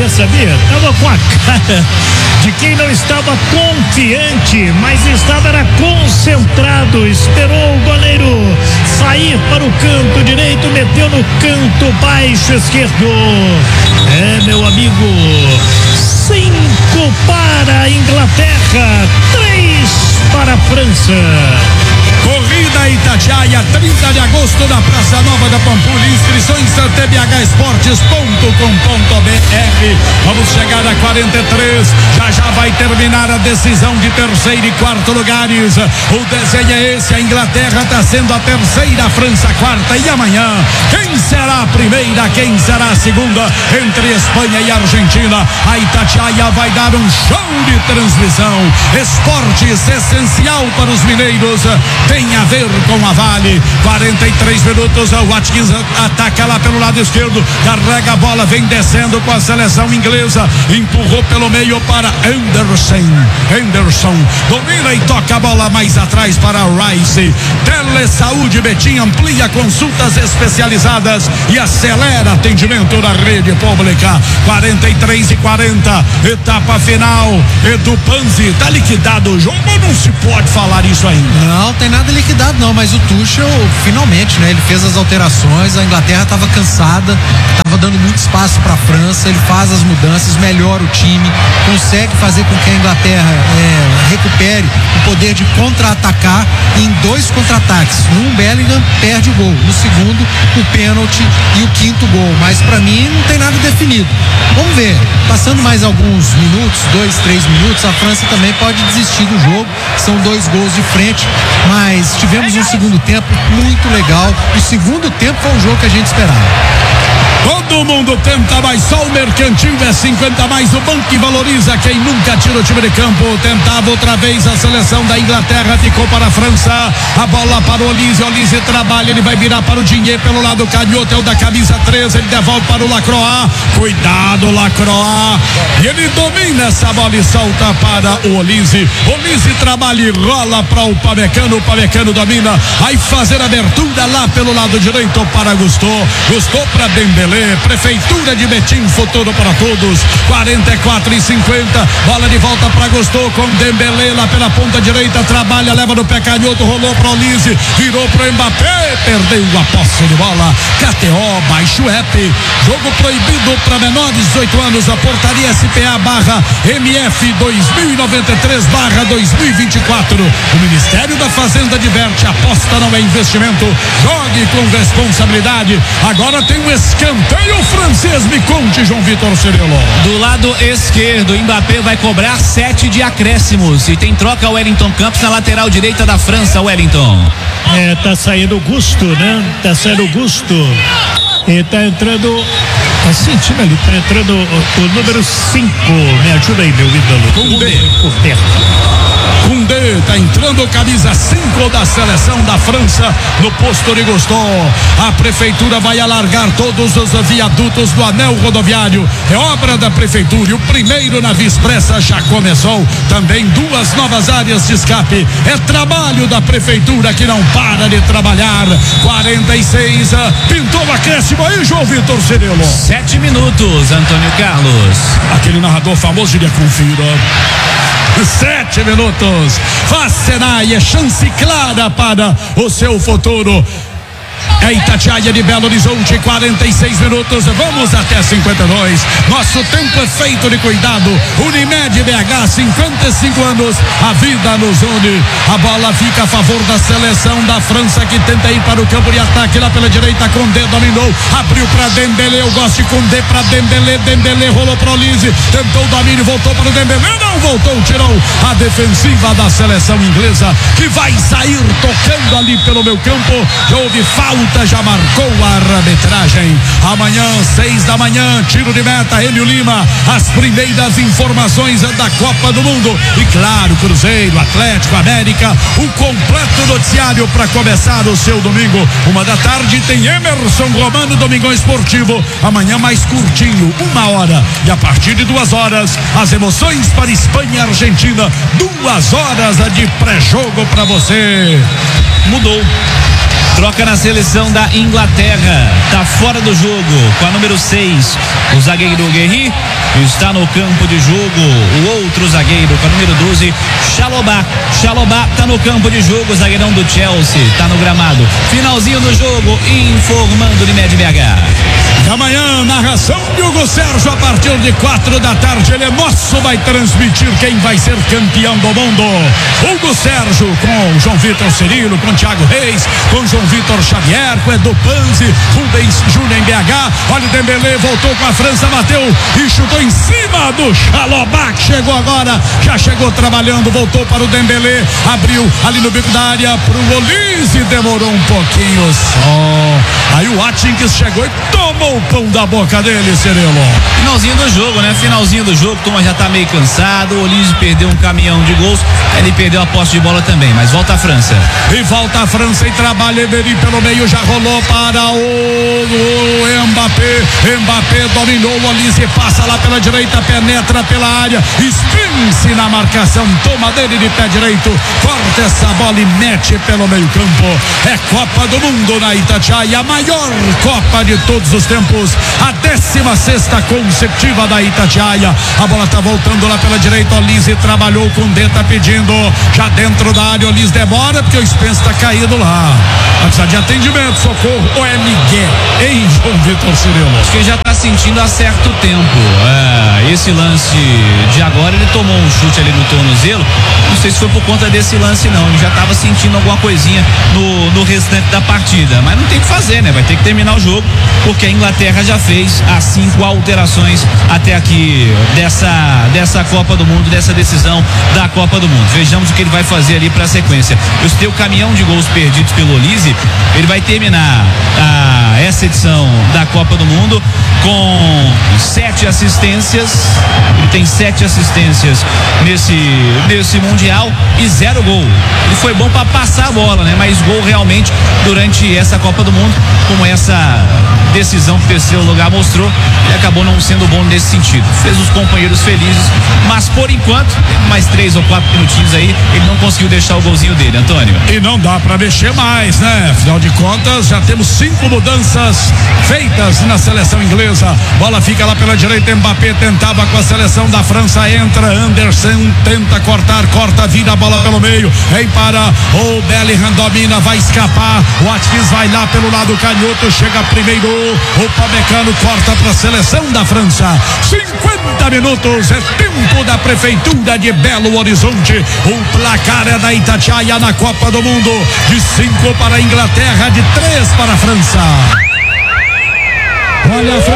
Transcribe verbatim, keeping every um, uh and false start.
né, sabia? Tava com a cara de quem não estava confiante, mas estava era concentrado. Esperou o goleiro sair para o canto direito, meteu no canto baixo esquerdo. É, meu amigo, cinco para a Inglaterra, três para a França. Corrida Itatiaia, trinta de agosto, na Praça Nova da Pampulha. Inscrições t b h esportes ponto com ponto b r. Vamos chegar a quarenta e três. Já já vai terminar a decisão de terceiro e quarto lugares. O desenho é esse: a Inglaterra está sendo a terceira, a França a quarta. E amanhã, quem será a primeira, quem será a segunda? Entre Espanha e Argentina. A Itatiaia vai dar um show de transmissão. Esportes essencial para os mineiros. Tem a ver com a Vale. quarenta e três minutos. O Watkins ataca lá pelo lado esquerdo, carrega a bola, vem descendo com a seleção inglesa, empurrou pelo meio para Anderson. Anderson domina e toca a bola mais atrás para Rice. Telesaúde Betim amplia consultas especializadas e acelera atendimento da rede pública. quarenta e três e quarenta, etapa final. Edu Panzi, tá liquidado o jogo ou não se pode falar isso ainda? Não, tem nada liquidado não, mas o Tuchel finalmente, né, ele fez as alterações. A Inglaterra estava cansada, estava dando muito espaço para a França. Ele faz as mudanças, melhora o time, consegue fazer com que a Inglaterra é, recupere o poder de contra-atacar em dois contra-ataques. Um, Bellingham perde o gol, no segundo o pênalti e o quinto gol, mas para mim não tem nada definido. Vamos ver, passando mais alguns minutos, dois, três minutos, a França também pode desistir do jogo. São dois gols de frente, mas tivemos um segundo tempo muito legal. O segundo tempo foi um jogo que a gente esperava. Todo mundo tenta, mas só o Mercantil é cinquenta mais. O banco que valoriza quem nunca tira o time de campo. Tentava outra vez a seleção da Inglaterra, ficou para a França. A bola para o Olise, Olise trabalha, ele vai virar para o Dinhe pelo lado canhoto, é o da camisa treze, ele devolve para o Lacroix. Cuidado, Lacroix. E ele domina essa bola e solta para o Olise. Olise trabalha e rola para o Pamecano, o Pamecano domina. Aí fazer abertura lá pelo lado direito para Gustou. Gustou para Dembélé. Prefeitura de Betim, futuro para todos. quarenta e quatro e cinquenta, bola de volta para Gustou com Dembélé lá pela ponta direita, trabalha, leva no pé canhoto, rolou para o Olise, virou para o Mbappé, perdeu a posse de bola. K T O, baixo app, jogo proibido para menores de dezoito anos. A portaria S P A barra M F dois mil e noventa e três barra dois mil e vinte e quatro. O Ministério da Fazenda adverte: aposta não é investimento, jogue com responsabilidade. Agora tem um escanteio francês, me conte, João Vitor Cirilo. Do lado esquerdo, Mbappé vai cobrar sete de acréscimos e tem troca Wellington Campos na lateral direita da França. Wellington. É, tá saindo o Gusto, né? Tá saindo o Gusto. E tá entrando, tá sentindo ali, tá entrando o, o número cinco. Me ajuda aí, meu ídolo. Koundé. Por perto. Koundé tá entrando, camisa cinco da seleção da França no posto de Gustou. A prefeitura vai alargar todos os viadutos do anel rodoviário. É obra da prefeitura e o primeiro na Via Expressa já começou. Também duas novas áreas de escape. É trabalho da prefeitura que não para de trabalhar. quarenta e seis, pintou o acréscimo aí, João Vitor Cirilo. Sete minutos, Antônio Carlos. Aquele narrador famoso, ele confira. Sete minutos. Faz Senai, é chance clara para o seu futuro. É Itatiaia de Belo Horizonte, quarenta e seis minutos, vamos até cinquenta e dois. Nosso tempo é feito de cuidado. Unimed B H, cinquenta e cinco anos, a vida nos une. A bola fica a favor da seleção da França, que tenta ir para o campo de ataque lá pela direita. Koundé dominou, abriu para Dembélé. Eu gosto de Koundé para Dembélé. Dembélé rolou para o Olise, tentou o domínio, voltou para o Dembélé, não voltou, tirou a defensiva da seleção inglesa, que vai sair tocando ali pelo meu campo. Já houve falta, já marcou a arbitragem. Amanhã, seis da manhã, tiro de meta, Enio Lima, as primeiras informações da Copa do Mundo. E claro, Cruzeiro, Atlético, América, o completo noticiário para começar o seu domingo. Uma da tarde tem Emerson Romano, Domingão Esportivo. Amanhã mais curtinho, uma hora. E a partir de duas horas, as emoções para Espanha e Argentina. Duas horas de pré-jogo para você. Mudou. Troca na seleção da Inglaterra. Tá fora do jogo com a número seis. O zagueiro Guerri está no campo de jogo. O outro zagueiro com a número doze, Chalobah. Chalobah tá no campo de jogo. O zagueirão do Chelsea tá no gramado. Finalzinho do jogo, informando Unimed B H. E amanhã, narração de Hugo Sérgio a partir de quatro da tarde. Ele é nosso, vai transmitir quem vai ser campeão do mundo. Hugo Sérgio com o João Vitor Cirilo, com o Thiago Reis, com o João Vitor Xavier, com Edu Panzi, Rubens Júnior em B H. Olha o Dembélé, voltou com a França, bateu e chutou em cima do Chalobah, que chegou agora, já chegou trabalhando, voltou para o Dembélé, abriu ali no bico da área pro Olise, demorou um pouquinho só. Aí o Atkins chegou e tomou o pão da boca dele, Cirilo. Finalzinho do jogo, né? Finalzinho do jogo, Thomas já tá meio cansado, o Olise perdeu um caminhão de gols, ele perdeu a posse de bola também, mas volta a França. E volta a França e trabalha Emery pelo meio, já rolou para o, o Mbappé, Mbappé dominou, o Olise passa lá pela direita, penetra pela área, Spence na marcação, toma dele de pé direito, corta essa bola e mete pelo meio campo. É Copa do Mundo na Itatiaia, a maior Copa de todos os tempos, a décima sexta consecutiva da Itatiaia. A bola tá voltando lá pela direita, Olise trabalhou com o Deta pedindo, já dentro da área, Olise demora porque o Spence tá caído lá. Vai precisar de atendimento, socorro, ou é Miguel, hein, João Vitor Cirilo? Acho que ele já tá sentindo há certo tempo. É, esse lance de agora, ele tomou um chute ali no tornozelo. Não sei se foi por conta desse lance, não. Ele já tava sentindo alguma coisinha no, no restante da partida. Mas não tem o que fazer, né? Vai ter que terminar o jogo, porque a Inglaterra já fez as cinco alterações até aqui dessa, dessa Copa do Mundo, dessa decisão da Copa do Mundo. Vejamos o que ele vai fazer ali pra sequência. Eu citei o caminhão de gols perdidos pelo Olise. Ele vai terminar a, essa edição da Copa do Mundo com sete assistências. Ele tem sete assistências nesse, nesse Mundial e zero gol. Ele foi bom para passar a bola, né? Mas gol realmente durante essa Copa do Mundo, como essa decisão pro terceiro lugar mostrou, ele acabou não sendo bom nesse sentido. Fez os companheiros felizes, mas por enquanto, mais três ou quatro minutinhos aí, ele não conseguiu deixar o golzinho dele, Antônio. E não dá pra mexer mais, né? Afinal de contas, já temos cinco mudanças feitas na seleção inglesa. Bola fica lá pela direita, Mbappé tentava com a seleção da França, entra Anderson, tenta cortar, corta, vira a bola pelo meio, vem para o Bellingham, domina, vai escapar, o Atkins vai lá pelo lado canhoto, chega primeiro, o Pamecano corta para a seleção da França. cinquenta minutos, é tempo da Prefeitura de Belo Horizonte. O placar é da Itatiaia na Copa do Mundo, de cinco para a Inglaterra, de três para a França. Olha a França.